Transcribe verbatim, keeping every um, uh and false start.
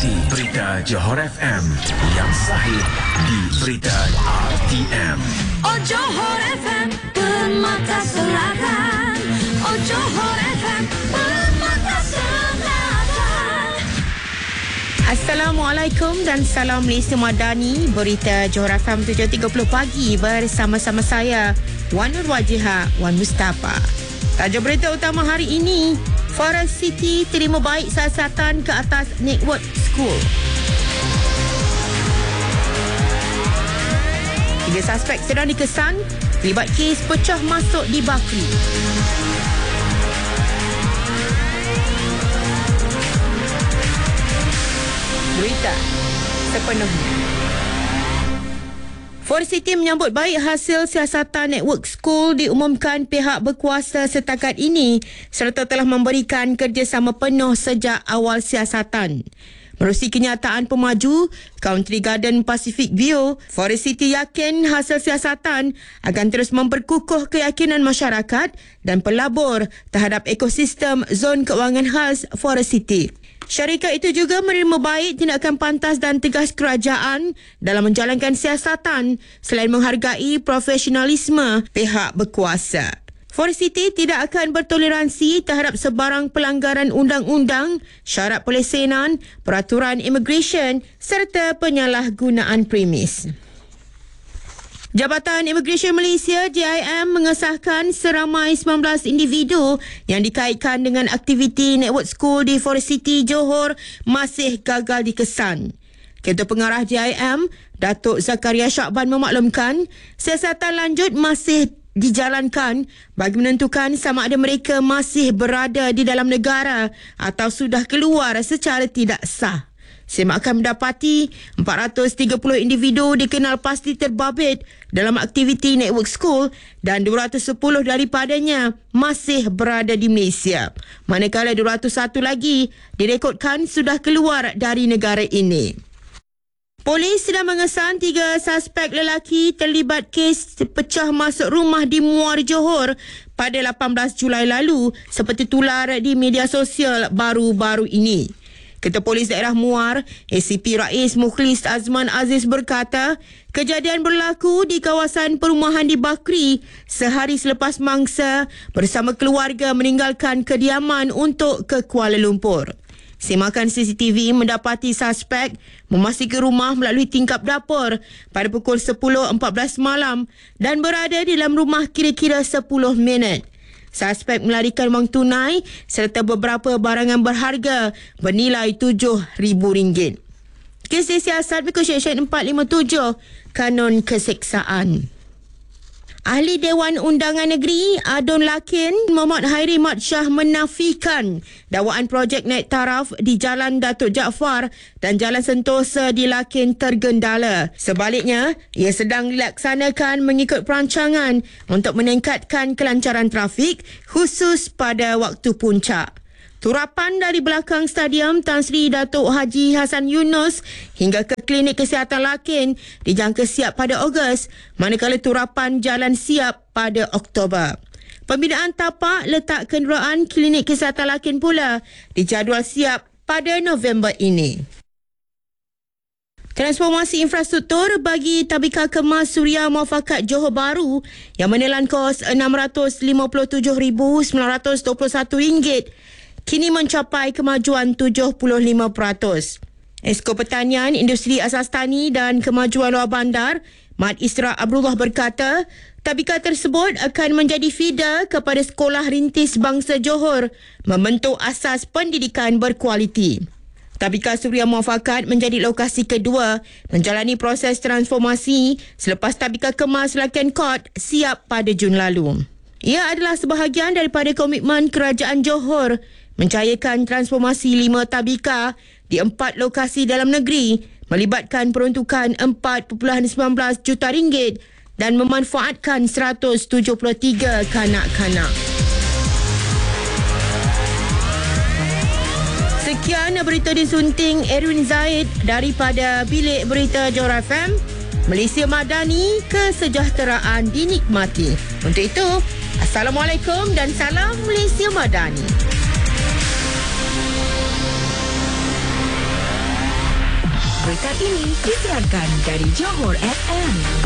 Parti Berita Johor F M. Yang sahih di Berita R T M. Oh Johor F M, Permata Selatan. Oh Johor F M, Permata Selatan. Assalamualaikum dan salam Malaysia Madani. Berita Johor F M tujuh tiga puluh pagi bersama-sama saya, Wan Nur Wajiha, Wan Mustafa. Tajuk berita utama hari ini, Forest City terima baik siasatan ke atas Network School. Tiga suspek sedang dikesan terlibat kes pecah masuk di Bakri. Berita sepenuhnya. Forest City menyambut baik hasil siasatan Network School diumumkan pihak berkuasa setakat ini serta telah memberikan kerjasama penuh sejak awal siasatan. Menerusi kenyataan pemaju Country Garden Pacific View, Forest City yakin hasil siasatan akan terus memperkukuh keyakinan masyarakat dan pelabur terhadap ekosistem zon keuangan khas Forest City. Syarikat itu juga menerima baik tindakan pantas dan tegas kerajaan dalam menjalankan siasatan selain menghargai profesionalisme pihak berkuasa. Forest City tidak akan bertoleransi terhadap sebarang pelanggaran undang-undang, syarat pelesenan, peraturan imigresen serta penyalahgunaan premis. Jabatan Imigresen Malaysia J I M mengesahkan seramai sembilan belas individu yang dikaitkan dengan aktiviti Network School di Forest City, Johor masih gagal dikesan. Ketua Pengarah J I M, Datuk Zakaria Syakban memaklumkan siasatan lanjut masih dijalankan bagi menentukan sama ada mereka masih berada di dalam negara atau sudah keluar secara tidak sah. SIM akan mendapati empat ratus tiga puluh individu dikenal pasti terbabit dalam aktiviti Network School dan dua ratus sepuluh daripadanya masih berada di Malaysia. Manakala dua ratus satu lagi direkodkan sudah keluar dari negara ini. Polis sedang mengesan tiga suspek lelaki terlibat kes pecah masuk rumah di Muar, Johor pada lapan belas Julai lalu seperti tular di media sosial baru-baru ini. Ketua Polis Daerah Muar, A C P Rais Mukhlis Azman Aziz berkata, kejadian berlaku di kawasan perumahan di Bakri sehari selepas mangsa bersama keluarga meninggalkan kediaman untuk ke Kuala Lumpur. Semakan C C T V mendapati suspek memasuki rumah melalui tingkap dapur pada pukul sepuluh empat belas malam dan berada di dalam rumah kira-kira sepuluh minit. Suspek melarikan wang tunai serta beberapa barangan berharga bernilai tujuh ribu ringgit. Kes disiasat mengikut Seksyen empat lima tujuh Kanun Keseksaan. Ahli Dewan Undangan Negeri Adun Lakin Muhammad Hairi Mat Shah menafikan dakwaan projek naik taraf di Jalan Datuk Jaafar dan Jalan Sentosa di Lakin tergendala. Sebaliknya, ia sedang dilaksanakan mengikut perancangan untuk meningkatkan kelancaran trafik khusus pada waktu puncak. Turapan dari belakang Stadium Tan Sri Datuk Haji Hassan Yunus hingga ke Klinik Kesihatan Lakin dijangka siap pada Ogos, manakala turapan jalan siap pada Oktober. Pembinaan tapak letak kenderaan Klinik Kesihatan Lakin pula dijadual siap pada November ini. Transformasi infrastruktur bagi Tabika Kemas Suria Muafakat Johor Bahru yang menelan kos enam ratus lima puluh tujuh ribu sembilan ratus dua puluh satu ringgit kini mencapai kemajuan tujuh puluh lima peratus. Esko Pertanian, Industri Asas Tani dan Kemajuan Luar Bandar, Mat Isra Abdullah berkata, tabika tersebut akan menjadi feeder kepada Sekolah Rintis Bangsa Johor membentuk asas pendidikan berkualiti. Tabika Suria Muafakat menjadi lokasi kedua menjalani proses transformasi selepas Tabika Kemas Lakan Court siap pada Jun lalu. Ia adalah sebahagian daripada komitmen Kerajaan Johor mencayakan transformasi lima tabika di empat lokasi dalam negeri melibatkan peruntukan empat perpuluhan sembilan juta ringgit dan memanfaatkan seratus tujuh puluh tiga kanak-kanak. Sekian berita disunting Erwin Zaid daripada Bilik Berita Johor F M. Malaysia Madani, kesejahteraan dinikmati. Untuk itu, Assalamualaikum dan salam Malaysia Madani. Berita ini disiarkan dari Johor F M.